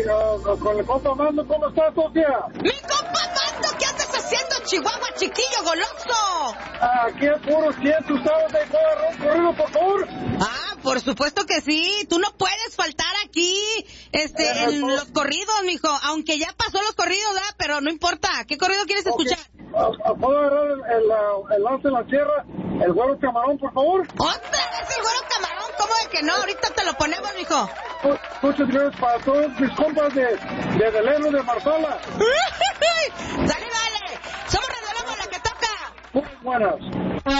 con el compa Mando, ¿cómo estás, Sofía? ¡Mi compa Mando! ¿Qué andas haciendo en Chihuahua, chiquillo goloso? Aquí es puro 100, ¿tú sabes de cuál un corrido, por favor? Ah, por supuesto que sí. Tú no puedes faltar aquí, en los corridos, mijo. Aunque ya pasó los corridos, ¿verdad? Pero no importa. ¿Qué corrido quieres escuchar? ¿Puedo agarrar el lance en la sierra? ¿El güero camarón, por favor? ¿Otra vez el güero camarón? ¿Cómo de que no? Ahorita te lo ponemos, mijo. Muchas gracias para todos mis compas de Deleno, de Marzala. ¡Dale, vale! ¡Somos Radio Lobo, la que toca! Muy buenas.